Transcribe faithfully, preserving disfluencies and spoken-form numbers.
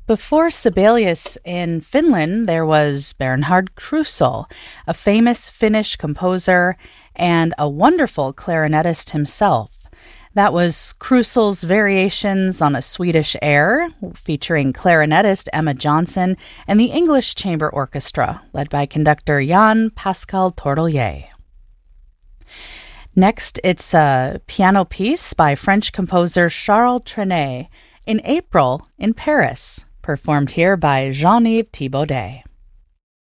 Before Sibelius in Finland, there was Bernhard Krusel, a famous Finnish composer and a wonderful clarinetist himself. That was Krusel's Variations on a Swedish Air, featuring clarinetist Emma Johnson and the English Chamber Orchestra, led by conductor Jan Pascal Tourtellier. Next, it's a piano piece by French composer Charles Trenet, In April in Paris, performed here by Jean-Yves Thibaudet.